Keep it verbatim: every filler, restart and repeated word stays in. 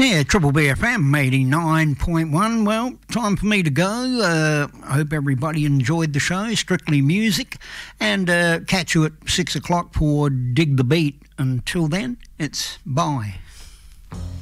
Yeah, Triple B F M eighty-nine point one. Well, time for me to go. Uh, I hope everybody enjoyed the show, Strictly Music, and uh, catch you at six o'clock for Dig the Beat. Until then, it's bye.